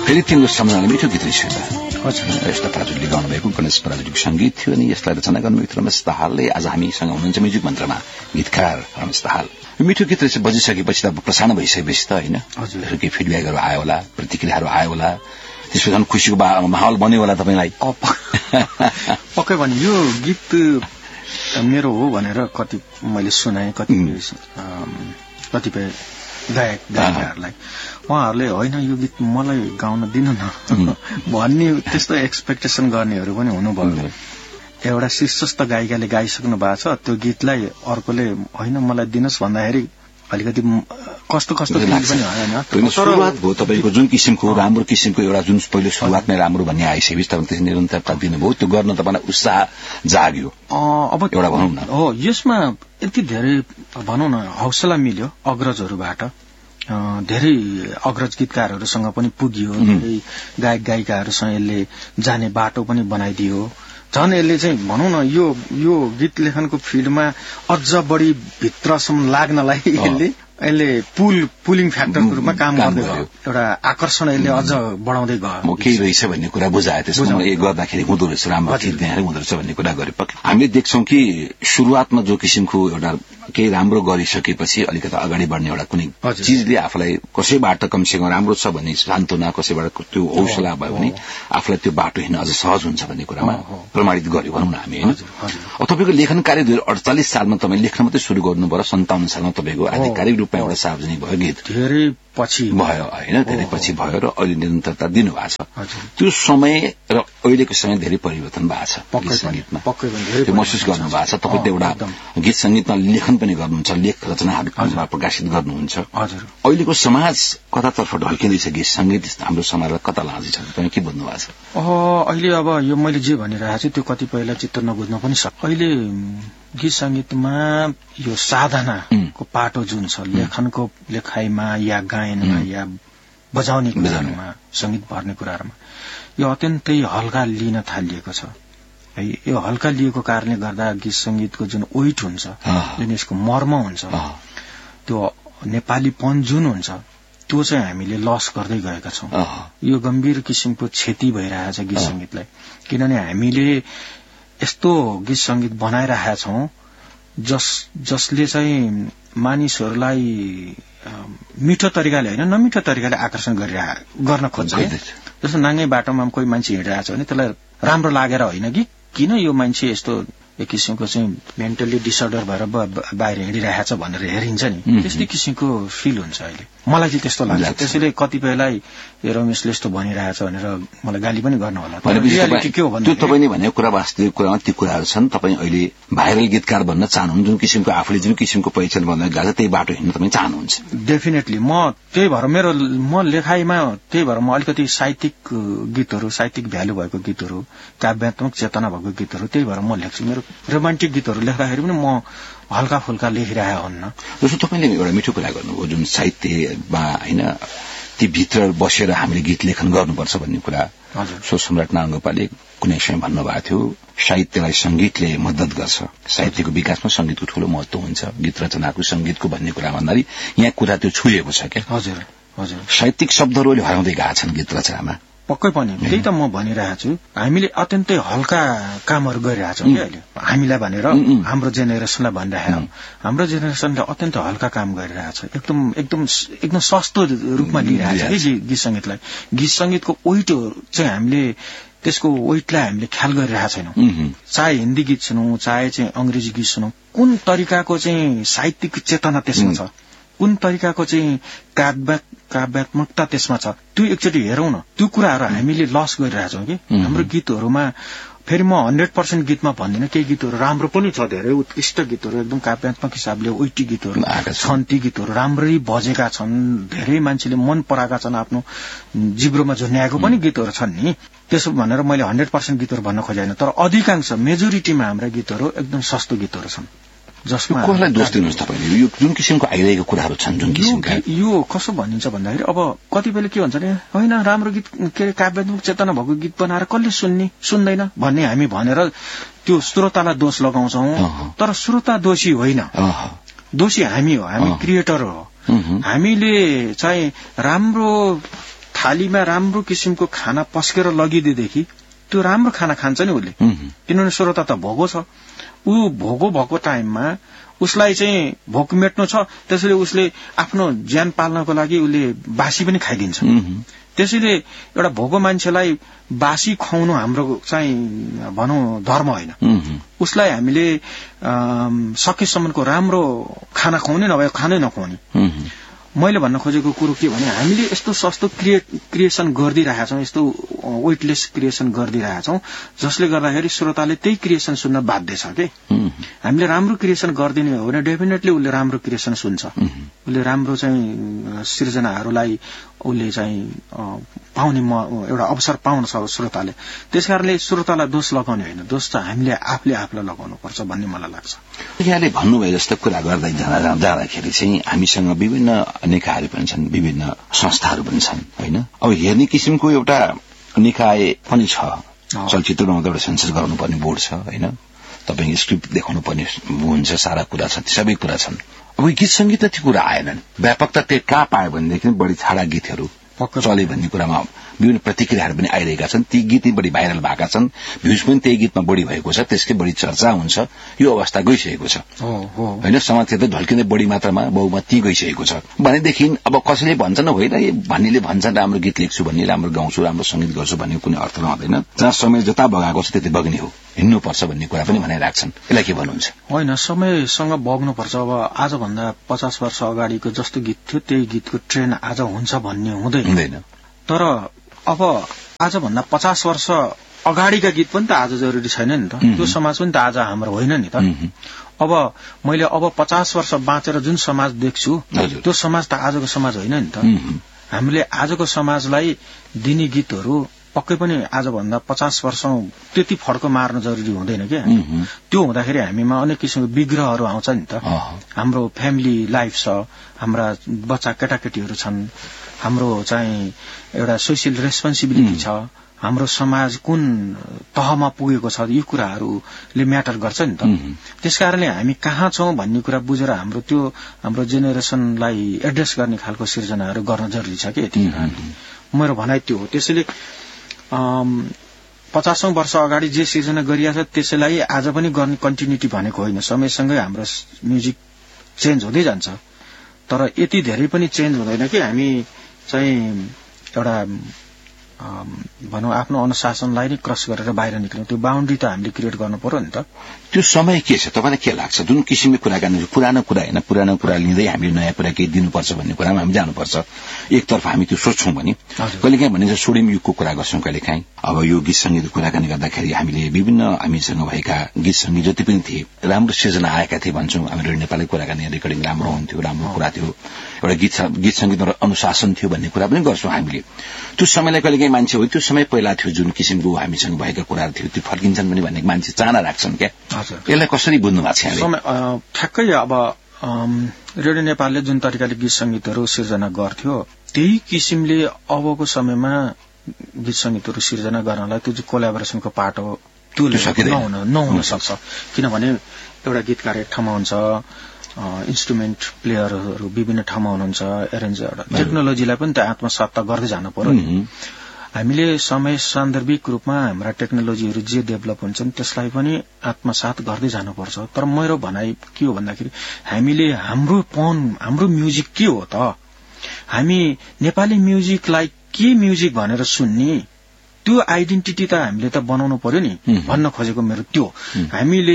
फेरि तिम्रो सम्झनाले मिठो गीत रहेछ यस्ता पराजुलीले गाउनु भएको गणेश पराजुलीको संगीत थियो अनि यसलाई रचना गर्नुभएको रमेश दाहालले। आज हामीसँग हुनुहुन्छ म्युजिक मन्त्रमा गीतकार रमेश दाहाल। मिठो गीत रहेछ बजिसकेपछि त प्रसारण भइसकेपछि त होइन केही फिडब्याकहरू आयो होला, प्रतिक्रियाहरू आयो होला, त्यसपछि झन् खुसीको माहौल बन्यो होला तपाईँलाई? पक्कै भने यो गीत मेरो हो भनेर कति मैले सुनाएँ कतिपय गायक गायिकाहरूलाई, उहाँहरूले होइन यो गीत मलाई गाउन दिनु न भन्ने त्यस्तो एक्सपेक्टेसन गर्नेहरू पनि हुनुभयो। एउटा शीर्षस्थ गायिकाले गाइसक्नु भएको छ, त्यो गीतलाई अर्कोले होइन मलाई दिनुहोस् भन्दाखेरि अलिकति कस्तो पनि होइन। सुरुवात भयो तपाईँको जुन किसिमको राम्रो किसिमको एउटा जुन पहिलो सुरुवात नै राम्रो भन्ने आइसकेपछि तपाईँ त्यसरी निरन्तरता दिनुभयो, त्यो गर्न तपाईँलाई उत्साह जाग्यो अब एउटा भनौँ न। हो, यसमा यति धेरै भनौँ न हौसला मिल्यो अग्रजहरूबाट, धेरै अग्रज गीतकारहरूसँग पनि पुग्यो, धेरै गायक गायिकाहरूसँग यसले जाने बाटो पनि बनाइदियो। झन् यसले चाहिँ भनौँ न यो गीत लेखनको फिल्डमा अझ बढी भित्रसम्म लाग्नलाई यसले पुलिङ फ्याक्टरको रूपमा काम गर्दै गयो, एउटा आकर्षण यसले अझ बढाउँदै गयो। केही रहेछ भन्ने कुरा बुझायो, त्यसमा गर्दाखेरि हुँदो रहेछ, राम्रो खिच्दाखेरि हुँदो रहेछ भन्ने कुरा गरे। हामीले देख्छौं कि सुरुवातमा जो किसिमको एउटा केही राम्रो गरिसकेपछि अलिकति अगाडि बढ्ने एउटा कुनै चिजले आफूलाई कसैबाट कमसेकम राम्रो छ भन्ने सान्त्वना, कसैबाट त्यो हौसला भयो भने आफूलाई त्यो बाटो हिँड्न अझ सहज हुन्छ भन्ने कुरामा प्रमाणित गर्यो भनौँ न हामी होइन। अब तपाईँको लेखन कार्य 2048 सालमा तपाईँ लेख्न मात्रै सुरु गर्नुभयो, 57 सालमा तपाईँको आधिकारिक रूपमा एउटा सार्वजनिक भयो गीत, धेरै पछि भयो होइन, धेरै पछि भयो र अहिले निरन्तरता दिनुभएको छ। त्यो समय र अहिलेको समय धेरै परिवर्तन भएको छ गीत संगीतमा, त्यो महसुस गर्नुभएको छ। तपाईँ एउटा गीत संगीतमा लेखन पनि गर्नुहुन्छ, लेख रचनाहरू प्रकाशित गर्नुहुन्छ। अहिलेको समाज कतातर्फ ढल्किँदैछ गीत संगीत, हाम्रो समाजलाई कता लाँदैछ, तपाईँ के बुझ्नु भएको छ? अहिले अब यो मैले जे भनिरहेको छु त्यो कतिपयलाई चित्त नबुझ्न पनि सक्छ। अहिले गीत संगीतमा यो साधनाको पाटो जुन छ, लेखनको लेखाइमा या गायनमा या बजाउने कुराहरूमा, संगीत भर्ने कुराहरूमा यो अत्यन्तै हल्का लिन थालिएको छ है। यो हल्का लिएको कारणले गर्दा गीत संगीतको जुन वेट हुन्छ, जुन यसको मर्म हुन्छ, त्यो नेपालीपन जुन हुन्छ, त्यो चाहिँ हामीले लस गर्दै गएका छौं। यो गम्भीर किसिमको क्षति भइरहेछ गीत संगीतलाई, किनभने हामीले यस्तो गीत संगीत बनाइरहेका छौं जसले चाहिँ मानिसहरूलाई मिठो तरिकाले होइन नमिठो तरिकाले आकर्षण गर्न खोज्छ। जस्तो नाङ्गै बाटोमा कोही मान्छे हिँडिरहेको छ भने त्यसलाई राम्रो लागेर होइन कि किन यो मान्छे यस्तो एक किसिमको चाहिँ मेन्टल्ली डिसअर्डर भएर बाहिर हिँडिरहेको छ भनेर हेरिन्छ नि, त्यस्तै किसिमको फिल हुन्छ अहिले। मलाई चाहिँ त्यस्तो लाग्छ। त्यसैले कतिपयलाई यो रमेशले यस्तो भनिरहेछ भनेर मलाई गाली पनि गर्नु होला। के हो भन्दा त्यो तपाईले भनेको कुरा वास्तविक कुरामा ती कुराहरू छन्। तपाईँ अहिले भाइरल गीतकार बन्न चाहनुहुन्छ, जुन किसिमको आफूले जुन किसिमको पहिचान बनाउन गएको त्यही बाटो हिँड्न तपाईँ चाहनुहुन्छ? डेफिनेटली म त्यही भएर म लेखाइमा त्यही भएर म अलिकति साहित्यिक गीतहरू, साहित्यिक भ्यालु भएको गीतहरू, काव्यात्मक चेतना भएको गीतहरू त्यही भएर म लेख्छु। मेरो रोमान्टिक गीतहरू लेख्दाखेरि पनि म हल्का फुल्का लेखिरहेको हुन्न। जस्तो तपाईँले एउटा मिठो कुरा गर्नुभयो, जुन साहित्यमा होइन ती भित्र बसेर हामीले गीत लेखन गर्नुपर्छ भन्ने कुरा। सो सम्राट नारायण कुनै समय भन्नुभएको थियो, साहित्यलाई संगीतले मद्दत गर्छ, साहित्यको विकासमा संगीतको ठूलो महत्व हुन्छ, गीत रचनाको संगीतको भन्ने कुरा भन्दाखेरि यहाँ कुरा त्यो छुएको छ क्या। हजुर हजुर, साहित्यिक शब्दहरू हराउँदै गएका छन् गीत रचनामा। पक्कै पनि त्यही त म भनिरहेको छु। हामीले अत्यन्तै हल्का कामहरू गरिरहेछौँ कि अहिले, हामीलाई भनेर हाम्रो जेनेरेसनलाई भनिरहेको, हाम्रो जेनेरेसनले अत्यन्त हल्का काम गरिरहेछ, एकदम सस्तो रूपमा लिइरहेछ कि गीत संगीतलाई। गीत संगीतको वेट चाहिँ हामीले त्यसको वेटलाई हामीले ख्याल गरिरहेको छैनौँ। चाहे हिन्दी गीत सुनौँ, चाहे चाहिँ अंग्रेजी गीत सुनौँ, कुन तरिकाको चाहिँ साहित्यिक चेतना त्यसमा छ, कुन तरिकाको चाहिँ काव्यात्मकता त्यसमा छ, त्यो एकचोटि हेरौँ न। त्यो कुराहरू हामीले लस गरिरहेछौँ कि हाम्रो गीतहरूमा। फेरि म 100% गीतमा भन्दिनँ, केही गीतहरू राम्रो पनि छ, धेरै उत्कृष्ट गीतहरू एकदम काव्यात्मक हिसाबले वेटी गीतहरू छन्, ती गीतहरू राम्ररी बजेका छन्, धेरै मान्छेले मन पराएका छन्, आफ्नो जिब्रोमा झुन्याएको पनि गीतहरू छन् नि। त्यसो भनेर मैले 100% गीतहरू भन्न खोजेन, तर अधिकांश मेजोरिटीमा हाम्रा गीतहरू एकदम सस्तो गीतहरू छन्। जसमा कसलाई दोष दिनुहुन्छ तपाईँले? यो जुन किसिमको आइरहेको कुराहरू छन्, जुन किसिमका यो कसो भनिन्छ भन्दाखेरि अब कतिपयले के भन्छ भने होइन राम्रो गीत के अरे काव्यात्मक चेतना भएको गीत बनाएर कसले सुन्दैन भन्ने हामी भनेर त्यो श्रोतालाई दोष लगाउँछौं। तर श्रोता दोषी होइन, दोषी हामी हो, हामी क्रिएटर हो। हामीले चाहिँ राम्रो थालीमा राम्रो किसिमको खाना पस्केर लगिदिएदेखि त्यो राम्रो खाना खान्छ नि उसले, किनभने श्रोता त भोगो छ। ऊ भोगो भएको टाइममा उसलाई चाहिँ भोक मेट्नु छ, त्यसैले उसले आफ्नो ज्यान पाल्नको लागि उसले बासी पनि खाइदिन्छ। त्यसैले एउटा भोगो मान्छेलाई बासी खुवाउनु हाम्रो चाहिँ भनौं धर्म होइन। उसलाई हामीले सकेसम्मको राम्रो खाना खुवाउने, नभए खानै नखुवाउने। मैले भन्न खोजेको कुरो के भने, हामीले यस्तो सस्तो क्रिएसन गरिदिरहेका छौं, यस्तो वेटलेस क्रिएसन गरिदिरहेका छौं, जसले गर्दाखेरि श्रोताले त्यही क्रिएसन सुन्न बाध्य छ के। हामीले राम्रो क्रिएसन गरिदिने हो भने डेफिनेटली उसले राम्रो क्रिएसन सुन्छ, उसले राम्रो चाहिँ सृजनाहरूलाई उसले चाहिँ पाउने एउटा अवसर पाउन सक्छ श्रोताले। त्यसकारणले श्रोतालाई दोष लगाउने होइन, दोष चाहिँ हामीले आफूलाई लगाउनु पर्छ भन्ने मलाई लाग्छ। यहाँले भन्नुभयो जस्तो कुरा गर्दै जाँदाखेरि चाहिँ हामीसँग विभिन्न निकायहरू पनि छन्, विभिन्न संस्थाहरू पनि छन् होइन। अब हेर्ने किसिमको एउटा निकाय पनि छ, चलचित्रमा एउटा सेन्सर गराउनुपर्ने बोर्ड छ होइन, तपाईँ स्क्रिप्ट देखाउनु पर्ने हुन्छ, सारा कुरा छ, सबै कुरा छन्। अब गीत संगीत त्यो कुरा आएनन्, व्यापकता त्यो कहाँ पायो भनेदेखि बढी छाडा गीतहरू चले भन्ने कुरामा विभिन्न प्रतिक्रियाहरू पनि आइरहेका छन्। ती गीत बढी भाइरल भएका छन्, भ्यूज पनि त्यही गीतमा बढी भएको छ, त्यसकै बढी चर्चा हुन्छ। यो अवस्था गइसकेको छ होइन, समाजतिर ढल्किँदै बढी मात्रामा बहुमत ती गइसकेको छ भनेदेखि अब कसैले भन्छन् होइन, भन्नेले भन्छन् राम्रो गीत लेख्छु भन्ने, राम्रो गाउँछु, राम्रो संगीत गर्छु भन्ने कुनै अर्थ नहुँदैन। जहाँ समय जता बगाएको छ त्यति बग्ने हो, हिँड्नुपर्छ भन्ने कुरा पनि भनाइराख्छन्। यसलाई के भन्नुहुन्छ? होइन, समयसँग बग्नुपर्छ। अब आजभन्दा 50 वर्ष अगाडिको जस्तो गीत थियो त्यही गीतको ट्रेन आज हुन्छ भन्ने हुँदैन। तर अब आजभन्दा 50 वर्ष अगाडिका गीत पनि त आज जरुरी छैन नि त, त्यो समाज पनि त आज हाम्रो होइन नि त। अब मैले 50 वर्ष बाँचेर जुन समाज देख्छु त्यो समाज त आजको समाज होइन नि त। हामीले आजको समाजलाई दिने गीतहरू पक्कै पनि आजभन्दा 50 वर्ष त्यति फड्को मार्न जरुरी हुँदैन क्या। त्यो हुँदाखेरि हामीमा अनेक किसिमको विग्रहहरू आउँछ नि त। हाम्रो फ्यामिली लाइफ छ, हाम्रा बच्चा केटाकेटीहरू छन्, हाम्रो चाहिँ एउटा सोसियल रेस्पोन्सिबिलिटी छ, हाम्रो समाज कुन तहमा पुगेको छ, यी कुराहरूले म्याटर गर्छ नि त। त्यसकारणले हामी कहाँ छौं भन्ने कुरा बुझेर हाम्रो जेनेरेसनलाई एड्रेस गर्ने खालको सिर्जनाहरू गर्न जरुरी छ कि। यति मेरो भनाइ त्यो हो। त्यसैले 50औं वर्ष अगाडि जे सिर्जना गरिएको छ त्यसैलाई आज पनि गर्ने कन्टिन्युटी भनेको होइन। समयसँगै हाम्रो म्युजिक चेन्ज हुँदै जान्छ, तर यति धेरै पनि चेन्ज हुँदैन कि हामी चाहिँ एउटा भनौं आफ्नो अनुशासनलाई नै क्रस गरेर बाहिर निक्ल्यौं। त्यो बाउन्ड्री त हामीले क्रिएट गर्नु पर्यो नि त। त्यो समय के छ तपाईलाई के लाग्छ? जुन किसिमले कुराकानी पुरानो कुरा होइन, पुरानो कुरा लिँदै हामीले नयाँ कुरा केही दिनुपर्छ भन्ने कुरामा हामी जानुपर्छ। एकतर्फ हामी त्यो सोच्छौं भने कहिलेकाहीँ भनिन्छ स्वर्णिम युगको कुरा गर्छौं, कहिलेकाहीँ अब यो गीत संगीतको कुराकानी गर्दाखेरि हामीले विभिन्न हामीसँग भएका गीत संगीत जति पनि थिए राम्रो सिर्जना आएका थिए भन्छौं। हाम्रो नेपाली कुराकानी रेकर्डिङ राम्रो हुन्थ्यो, राम्रो कुरा थियो, एउटा गीत संगीतमा अनुशासन थियो भन्ने कुरा पनि गर्छौं हामीले। त्यो समयलाई कहिलेकाहीँ मान्छे हो त्यो समय पहिला थियो जुन किसिमको हामीसँग भएका कुराहरू थियो त्यो फर्किन्छन् पनि भन्ने मान्छे चाहना राख्छन् क्या। यसलाई कसरी बुझ्नु भएको छ? ठ्याक्कै अब रेडियो नेपालले जुन तरिकाले गीत संगीतहरू सिर्जना गर्थ्यो त्यही किसिमले अबको समयमा गीत संगीतहरू सिर्जना गर्नलाई त्यो चाहिँ कोलाबोरेसनको पार्ट हो, त्यो नहुन सक्छ। किनभने एउटा गीतकार एक ठाउँमा हुन्छ, इन्स्ट्रुमेन्ट प्लेयरहरू विभिन्न ठाउँमा हुनुहुन्छ, एरेन्जर, टेक्नोलोजीलाई पनि त आत्मसात गर्दै जानु पर्यो नि। हामीले समय सान्दर्भिक रूपमा हाम्रा टेक्नोलोजीहरू जे डेभलप हुन्छन् त्यसलाई पनि आत्मसात गर्दै जानुपर्छ। तर मेरो भनाइ के हो भन्दाखेरि हामीले हाम्रो म्युजिक के हो त? हामी नेपाली म्युजिकलाई के म्युजिक भनेर सुन्ने त्यो आइडेन्टिटी त हामीले त बनाउनु पर्यो नि भन्न खोजेको मेरो त्यो। हामीले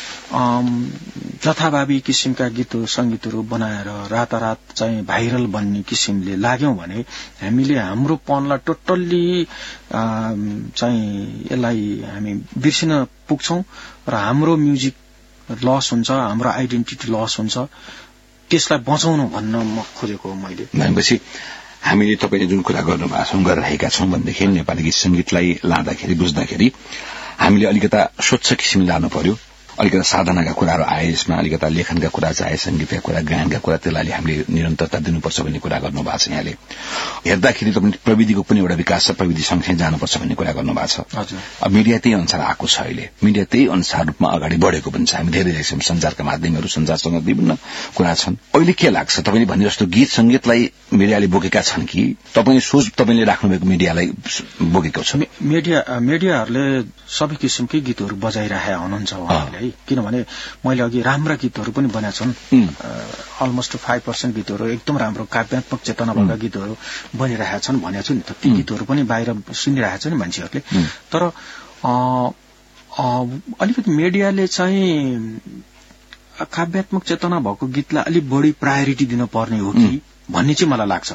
जथाभावी किसिमका गीत संगीतहरू बनाएर रातारात चाहिँ भाइरल बन्ने किसिमले लाग्यौं भने हामीले हाम्रो पनलाई टोटल्ली चाहिँ यसलाई हामी बिर्सिन पुग्छौं र हाम्रो म्युजिक लस हुन्छ, हाम्रो आइडेन्टिटी लस हुन्छ। त्यसलाई बचाउनु भन्न म खोजेको मैले। भनेपछि हामीले तपाईले जुन कुरा गरिरहेका छौं भनेदेखि नेपाली गीत संगीतलाई लाँदाखेरि बुझ्दाखेरि हामीले अलिकता स्वच्छ किसिमले लानु पर्यो, अलिकति साधनाका कुराहरू आए, यसमा अलिकति लेखनका कुरा चाहिँ आए, संगीतका कुरा, गायनका कुरा, त्यसलाई हामीले निरन्तरता दिनुपर्छ भन्ने कुरा गर्नुभएको छ। यहाँले हेर्दाखेरि तपाईँ प्रविधिको पनि एउटा विकास छ, प्रविधि सँगसँगै जानुपर्छ भन्ने कुरा गर्नुभएको छ। अब मिडिया त्यही अनुसार आएको छ, अहिले मिडिया त्यही अनुसार रूपमा अगाडि बढेको पनि छ। हामी धेरै देख्छौँ सञ्चारका माध्यमहरू, सञ्चारसँग विभिन्न कुरा छन्। अहिले के लाग्छ तपाईँले भने जस्तो गीत संगीतलाई मिडियाले बोकेका छन् कि तपाईँले सोच तपाईँले राख्नुभएको मिडियालाई बोकेको छ? मिडियाहरूले सबै किसिमकै गीतहरू बजाइरहेका हुनुहुन्छ उहाँहरूले है, किनभने मैले अघि राम्रा गीतहरू पनि बनाएका छन्। अलमोस्ट 5% गीतहरू एकदम राम्रो काव्यात्मक चेतना भएका गीतहरू बनिरहेका छन् भनेको छु नि त। ती गीतहरू पनि बाहिर सुनिरहेका छन् मान्छेहरूले। तर अलिकति मिडियाले चाहिँ काव्यात्मक चेतना भएको गीतलाई अलिक बढी प्रायोरिटी दिनुपर्ने हो कि भन्ने चाहिँ मलाई लाग्छ।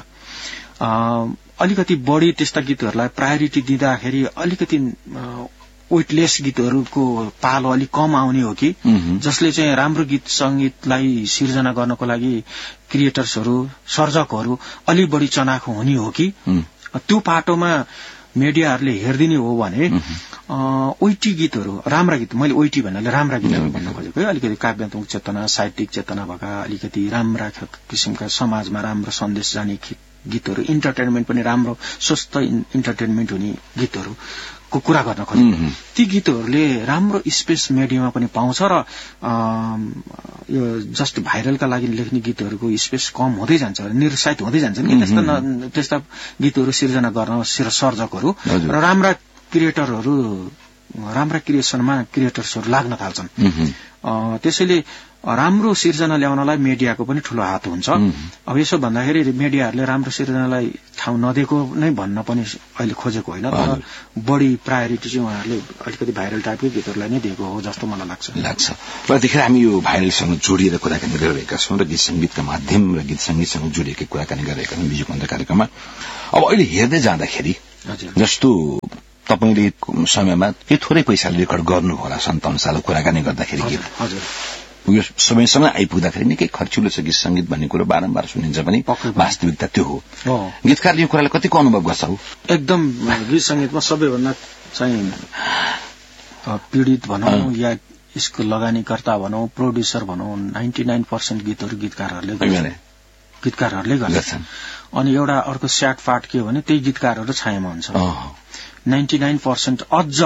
अलिकति बढी त्यस्ता गीतहरूलाई प्रायोरिटी दिँदाखेरि अलिकति वेटलेस गीतहरूको पालो अलिक कम आउने हो कि, जसले चाहिँ राम्रो गीत संगीतलाई सिर्जना गर्नको लागि क्रिएटर्सहरू, सर्जकहरू अलिक बढी चनाखो हुने हो कि, त्यो पाटोमा मिडियाहरूले हेरिदिने हो भने ओइटी गीतहरू, राम्रा गीत, मैले ओइटी भन्नाले राम्रा गीतहरू भन्न खोजेको है, अलिकति काव्यात्मक चेतना, साहित्यिक चेतना भएका, अलिकति राम्रा किसिमका समाजमा राम्रो सन्देश जाने गीतहरू, इन्टरटेनमेन्ट पनि राम्रो स्वस्थ इन्टरटेनमेन्ट हुने गीतहरूको कुरा गर्न खोजेको। ती गीतहरूले राम्रो स्पेस मिडियामा पनि पाउँछ र यो जस्ट भाइरलका लागि लेख्ने गीतहरूको स्पेस कम हुँदै जान्छ, निरुत्साहित हुँदै जान्छन् कि त्यस्ता गीतहरू सिर्जना गर्न सर्जकहरू र राम्रा क्रिएटरहरू, राम्रा क्रिएसनमा क्रिएटर्सहरू लाग्न थाल्छन्। त्यसैले राम्रो सिर्जना ल्याउनलाई मिडियाको पनि ठूलो हात हुन्छ। अब यसो भन्दाखेरि मिडियाहरूले राम्रो सिर्जनालाई ठाउँ नदिएको नै भन्न पनि अहिले खोजेको होइन, तर बढी प्रायोरिटी चाहिँ उहाँहरूले अलिकति भाइरल टाइपकै गीतहरूलाई नै दिएको हो जस्तो मलाई लाग्छ। र त्यतिखेर हामी यो भाइरलसँग जोडिएर कुराकानी गरिरहेका छौँ र गीत संगीतका माध्यम र गीत संगीतसँग जोडिएकै कुराकानी गरिरहेका छौँ म्युजिक मन्त्र कार्यक्रममा। अब अहिले हेर्दै जाँदाखेरि जस्तो तपाईँले समयमा के थोरै पैसाले रेकर्ड गर्नु होला 57 साल कुराकानी गर्दाखेरि गीत यो समयसम्म आइपुग्दाखेरि निकै खर्चिलो छ गीत संगीत भन्ने कुरो बारम्बार सुनिन्छ पनि वास्तविकता त्यो हो। गीतकारले यो कुरालाई कतिको अनुभव गर्छ? एकदम गीत संगीतमा सबैभन्दा चाहिँ पीडित भनौँ या यसको लगानीकर्ता भनौँ, प्रोड्युसर भनौँ, 99% गीतहरू गीतकारहरूले गर्छन्। अनि एउटा अर्को स्याट फाट के हो भने त्यही गीतकारहरू छायामा हुन्छ। 99%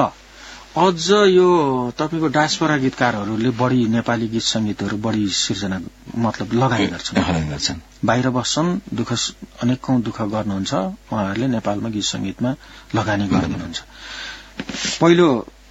अझ यो तपाईको डायस्पोरा गीतकारहरूले बढी नेपाली गीत संगीतहरू बढी सिर्जना मतलब लगानी गर्छन्। बाहिर बस्छन्, अनेकौं दुःख गर्नुहुन्छ, उहाँहरूले नेपालमा गीत संगीतमा लगानी गर्नुहुन्छ। पहिलो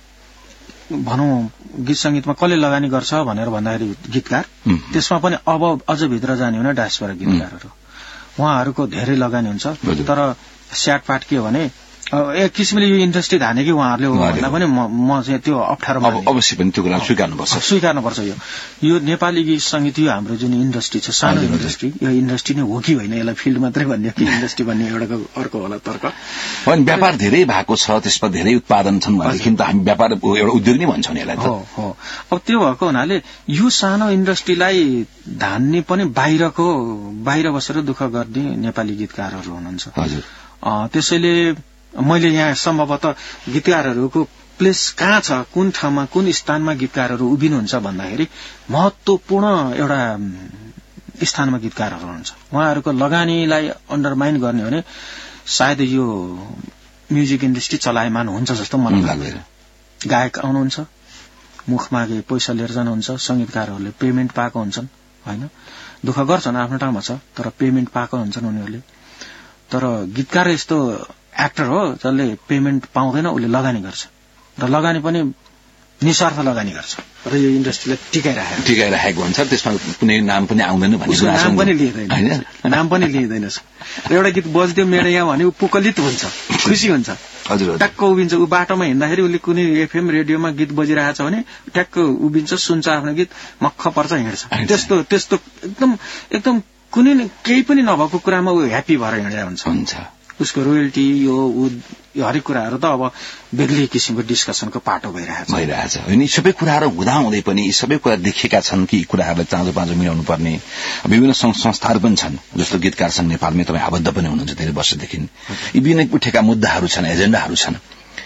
भनौं गीत संगीतमा कसले लगानी गर्छ भनेर भन्दाखेरि गीतकार, त्यसमा पनि अब अझ भित्र जाने हो भने डायस्पोरा गीतकारहरू, उहाँहरूको धेरै लगानी हुन्छ। तर स्याटपाट के हो भने एक किसिमले यो इन्डस्ट्री धाने कि उहाँहरूले भन्दा पनि म चाहिँ त्यो अप्ठ्यारो अवश्य पनि त्यो कुरा स्वीकार्नुपर्छ। यो नेपाली गीत संगीत यो हाम्रो जुन इन्डस्ट्री छ, सानो इन्डस्ट्री, यो इन्डस्ट्री नै हो कि होइन, यसलाई फिल्ड मात्रै भन्ने कि इन्डस्ट्री भन्ने एउटा अर्को होला तर्क। अनि व्यापार धेरै भएको छ, त्यसमा धेरै उत्पादन छन् भनेदेखि त हामी व्यापार एउटा उद्योग नै भन्छौँ नि यसलाई त। हो, अब त्यो भएको हुनाले यो सानो इन्डस्ट्रीलाई धान्ने पनि बाहिर बसेर दुःख गर्ने नेपाली गीतकारहरू हुनुहुन्छ। हजुर, त्यसैले मैले यहाँ सम्भवतः गीतकारहरूको प्लेस कहाँ छ, कुन ठाउँमा, कुन स्थानमा गीतकारहरू उभिनुहुन्छ भन्दाखेरि महत्वपूर्ण एउटा स्थानमा गीतकारहरू हुनुहुन्छ। उहाँहरूको लगानीलाई अन्डरमाइन गर्ने हो भने सायद यो म्युजिक इन्डस्ट्री चलायमान हुन्छ जस्तो मलाई लाग्दैन। गायक आउनुहुन्छ, मुख मागे पैसा लिएर जानुहुन्छ, संगीतकारहरूले पेमेन्ट पाएको हुन्छन्, होइन दुःख गर्छन् आफ्नो ठाउँमा छ, तर पेमेन्ट पाएको हुन्छन् उनीहरूले। तर गीतकार यस्तो एक्टर हो जसले पेमेन्ट पाउँदैन, उसले लगानी गर्छ र लगानी पनि निस्वार्थ लगानी गर्छ र यो इन्डस्ट्रीलाई टिकाइराखेको हुन्छ। त्यसमा कुनै नाम पनि आउँदैन भन्ने नाम पनि लिइँदैन र एउटा गीत बज्दियो मेरो यहाँ भने ऊ पुकलित हुन्छ, खुसी हुन्छ, ट्याक्क उभिन्छ। ऊ बाटोमा हिँड्दाखेरि उसले कुनै एफएम रेडियोमा गीत बजिरहेछ भने ट्याक्क उभिन्छ, सुन्छ आफ्नो गीत, मक्ख पर्छ, हिँड्छ। त्यस्तो एकदम कुनै केही पनि नभएको कुरामा ऊ ह्याप्पी भएर हिँडेर हुन्छ। उसको रोयल्टी यो हरेक कुराहरू त अब बेग्लै किसिमको डिस्कसनको पाटो भइरहेछ होइन। सबै कुराहरू हुँदाहुँदै पनि यी सबै कुरा देखिएका छन् कि कुराहरूलाई चाँजो पाँजो मिलाउनु पर्ने विभिन्न संस्थाहरू पनि छन्, जस्तो गीतकार संघ नेपालमै तपाईँ आबद्ध पनि हुनुहुन्छ धेरै वर्षदेखि। यी विभिन्न उठेका मुद्दाहरू छन्, एजेन्डाहरू छन्,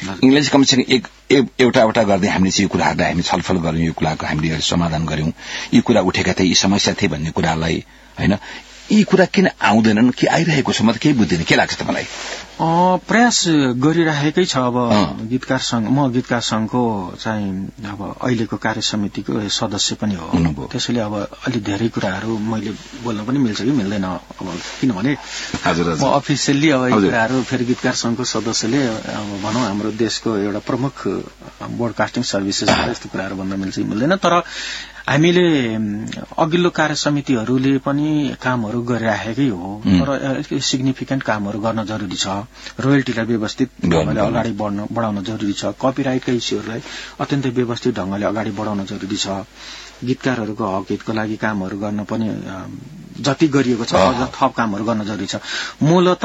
यिनले चाहिँ कमसेकम एउटा गर्दै हामीले चाहिँ यो कुराहरूलाई हामी छलफल गर्यौं, यो कुराको हामीले समाधान गर्यौं, यी कुरा उठेका थिए, यी समस्या थिए भन्ने कुरालाई हैन, यी कुरा किन आउँदैनन्, के आइरहेको छ, म त केही बुझ्दिनँ। के लाग्छ तपाईलाई? प्रयास गरिरहेकै छ। अब गीतकार संघको चाहिँ अब अहिलेको कार्य समितिको सदस्य पनि हो, त्यसैले अब अलि धेरै कुराहरू मैले बोल्न पनि मिल्छ कि मिल्दैन, अब किनभने म अफिसियल्ली अब यी कुराहरू फेरि गीतकार संघको सदस्यले अब भनौँ हाम्रो देशको एउटा प्रमुख ब्रोडकास्टिङ सर्भिसेसबाट यस्तो कुराहरू भन्न मिल्छ कि मिल्दैन। तर हामीले अघिल्लो कार्य समितिहरूले पनि कामहरू गरिराखेकै हो, तर सिग्निफिकेन्ट कामहरू गर्न जरुरी छ। रोयल्टीलाई व्यवस्थित ढंगले अगाडि बढाउन जरुरी छ। कपिराइटका इस्युहरूलाई अत्यन्तै व्यवस्थित ढंगले अगाडि बढाउन जरुरी छ। गीतकारहरूको हक हितको लागि कामहरू गर्न पनि जति गरिएको छ अझ थप कामहरू गर्न जरुरी छ। मूलत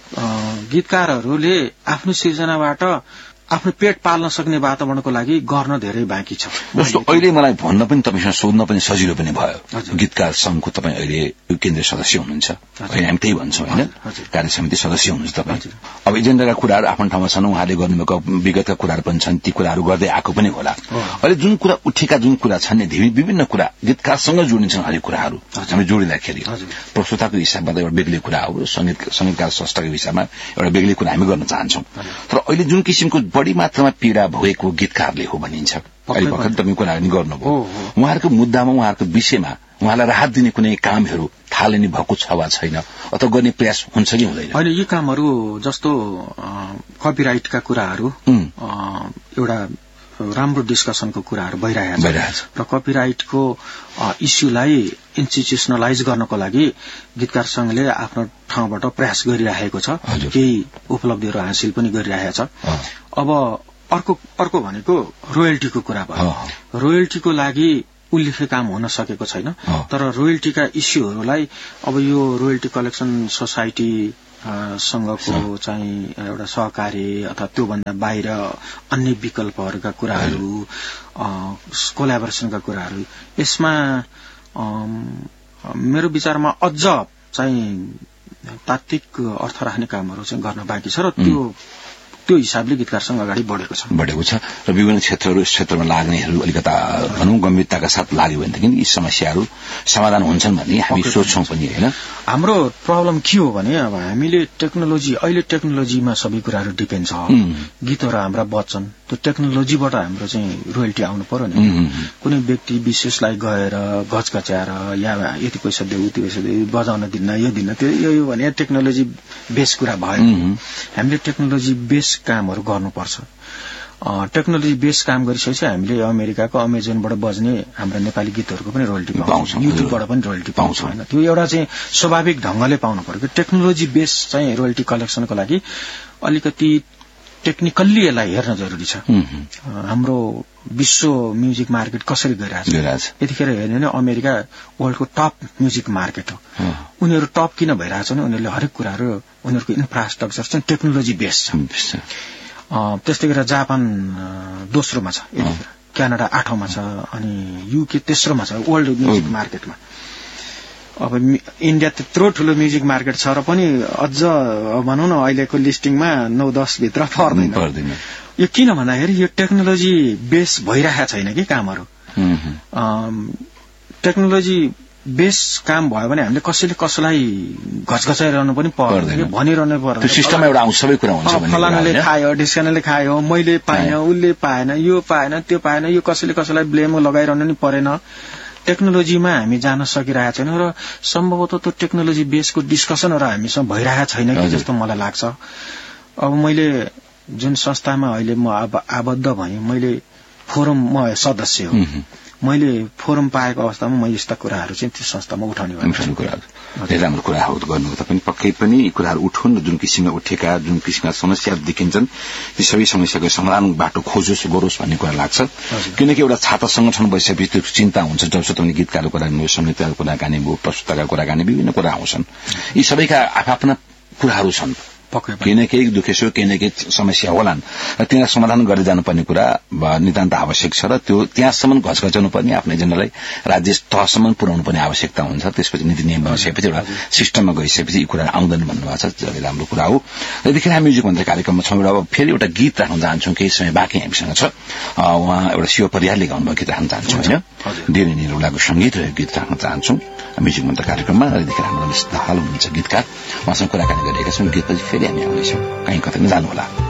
गीतकारहरूले आफ्नो सिर्जनाबाट आफ्नो पेट पाल्न सक्ने वातावरणको लागि गर्न धेरै बाँकी छ। जस्तो अहिले मलाई भन्न पनि तपाईसँग सोध्न पनि सजिलो पनि भयो। गीतकार संघको तपाईँ अहिले केन्द्रीय सदस्य हुनुहुन्छ, हामी त्यही भन्छौँ हैन, कार्य समिति सदस्य हुनुहुन्छ तपाईँ। अब एजेन्डाका कुराहरू आफ्नो ठाउँमा छन्, उहाँले गर्नुभएको विगतका कुराहरू पनि छन्, ती कुराहरू गर्दै आएको पनि होला। अहिले जुन कुरा उठेका जुन कुरा छन् नि, विभिन्न कुरा गीतकारसँग जोडिन्छन्, हरेक कुराहरू हामी जोडिँदाखेरि प्रस्तुताको हिसाबमा त एउटा बेग्लै कुरा हो, संगीतकार संस्थाको हिसाबमा एउटा बेग्लै कुरा हामी गर्न चाहन्छौँ। तर अहिले जुन किसिमको बढी मात्रामा पीड़ा भएको गीतकारले हो भनिन्छ, अहिले भर्खर तपाईँ कुराहरू गर्नुभयो, उहाँहरूको मुद्दामा उहाँहरूको विषयमा उहाँलाई राहत दिने कुनै कामहरू थालनी भएको छ वा छैन, अथवा गर्ने प्रयास हुन्छ कि हुँदैन? अहिले यी कामहरू जस्तो कपिराइटका कुराहरू एउटा राम्रो डिस्कसनको कुराहरू भइरहेछ र कपिराइटको इस्युलाई इन्स्टिट्युसनलाइज गर्नको लागि गीतकार संघले आफ्नो ठाउँबाट प्रयास गरिरहेको छ, केही उपलब्धिहरू हासिल पनि गरिरहेको छ। अब अर्को भनेको रोयल्टीको कुरा भयो। रोयल्टीको लागि उल्लेख्य काम हुन सकेको छैन, तर रोयल्टीका इस्युहरूलाई अब यो रोयल्टी कलेक्सन सोसाइटी संघको चाहिँ एउटा सहकारी अथवा त्योभन्दा बाहिर अन्य विकल्पहरूका कुराहरू, कोल्याबोरेसनका कुराहरू, यसमा मेरो विचारमा अझ चाहिँ तात्विक अर्थ राख्ने कामहरू चाहिँ गर्न बाँकी छ र त्यो हिसाबले गीतकार संघ अगाडि बढेको छ र विभिन्न क्षेत्रमा लाग्नेहरू अलिकता भनौँ गम्भीरताका साथ लाग्यो भनेदेखि यी समस्याहरू समाधान हुन्छन् भन्ने हामी सोच्छौं पनि हैन। हाम्रो प्रब्लम के हो भने अब हामीले अहिले टेक्नोलोजीमा सबै कुराहरू डिपेन्ड छ। गीतहरू हाम्रा बच्छन्, त्यो टेक्नोलोजीबाट हाम्रो चाहिँ रोयल्टी आउनु पर्यो नि। कुनै व्यक्ति विशेषलाई गएर घचघच्याएर या यति पैसा देऊ उति पैसा देऊ बजाउन दिन्न यो दिन्न त्यो यो भने टेक्नोलोजी बेस कुरा भयो। हामीले टेक्नोलोजी बेस कामहरू गर्नुपर्छ। टेक्नोलोजी बेस काम गरिसकेपछि हामीले अमेरिकाको अमेजनबाट बज्ने हाम्रा नेपाली गीतहरूको पनि रोयल्टी पाउँछौँ, युट्युबबाट पनि रोयल्टी पाउँछौँ हैन। त्यो एउटा चाहिँ स्वाभाविक ढंगले पाउनु पर्यो। टेक्नोलोजी बेस चाहिँ रोयल्टी कलेक्सनको लागि अलिकति टेक्निकल्ली यसलाई हेर्न जरुरी छ। हाम्रो विश्व म्युजिक मार्केट कसरी गइरहेछ यतिखेर हेर्ने भने अमेरिका वर्ल्डको टप म्युजिक मार्केट हो। उनीहरू टप किन भइरहेछ भने उनीहरूले हरेक कुराहरू उनीहरूको इन्फ्रास्ट्रक्चर चाहिँ टेक्नोलोजी बेस छ। त्यस्तै गरेर जापान दोस्रोमा छ, क्यानाडा 8औंमा छ, अनि युके तेस्रोमा छ वर्ल्ड म्युजिक मार्केटमा। अब इन्डिया त्यत्रो ठूलो म्युजिक मार्केट छ र पनि अझ भनौँ न अहिलेको लिस्टिङमा 9-10 भित्र पर्दैन। यो किन भन्दाखेरि यो टेक्नोलोजी बेस भइरहेको छैन कि कामहरू। टेक्नोलोजी बेस काम भयो भने हामीले कसैले कसैलाई घचघचाइरहनु पनि पर्दैन, भनिरहनु पर्दैन। त्यो सिस्टममा एउटा आउँछ, सबै कुरा हुन्छ भन्ने। फलानाले खायो, ढिस्कानाले खायो, मैले पाएन, उसले पाएन, यो पाएन, त्यो पाएन, यो कसैले कसैलाई ब्लेम लगाइरहनु नि परेन। टेक्नोलोजीमा हामी जान सकिरहेको छैन र सम्भवतः त्यो टेक्नोलोजी बेसको डिस्कसनहरू हामीसँग भइरहेको छैन कि जस्तो मलाई लाग्छ। अब मैले जुन संस्थामा अहिले म आबद्ध भएँ, मैले फोरम म सदस्य हो, मैले फोरम पाएको अवस्थामा मैले यस्ता कुराहरू चाहिँ त्यो संस्थामा उठाउने कुराहरू धेरै राम्रो कुरा हो गर्नु। तपाईँ पक्कै पनि यी कुराहरू उठाउन् र जुन किसिममा उठेका जुन किसिमका समस्याहरू देखिन्छन् ती सबै समस्याको समाधान बाटो खोजोस् गरोस् भन्ने कुरा लाग्छ। किनकि एउटा छात्र संगठन भइसकेपछि त्यो चिन्ता हुन्छ। जब तपाईँ गीतकारको कुरा गर्नुभयो, संगीतकारको कुरा गर्नुभयो, प्रस्तुतका कुरा गर्ने विभिन्न कुरा आउँछन्। यी सबैका आफ्ना कुराहरू छन् केही न केही दुखेसो केही न केही समस्या होलान् र त्यसलाई समाधान गर्दै जानुपर्ने कुरा नितान्त आवश्यक छ र त्यो त्यहाँसम्म घचघचाउनु पर्ने आफ्नो एजेन्डालाई राज्य तहसम्म पुर्याउनु पर्ने आवश्यकता हुन्छ। त्यसपछि नीति नियम बनिसकेपछि एउटा सिस्टममा गइसकेपछि यी कुरा आउँदैन भन्नुभएको छ, जति राम्रो कुरा हो। यतिखेर हामी म्युजिक भन्दा कार्यक्रममा छौँ। अब फेरि एउटा गीत राख्न चाहन्छौँ, केही समय बाँकी हामीसँग छ। उहाँ एउटा शिव परियारले गाउनुभयो गीत राख्न चाहन्छौँ होइन, धेरै निरौलाको सङ्गीत रहेको गीत राख्न चाहन्छौँ म्युजिक भन्दा कार्यक्रममा। यतिखेर हाम्रो दाहाल हुनुहुन्छ गीतकार, उहाँसँग कुराकानी गरिरहेका छौँ। गीतपछि फेरि हामी आउनेछौँ, कहीँ कतै नजानु होला।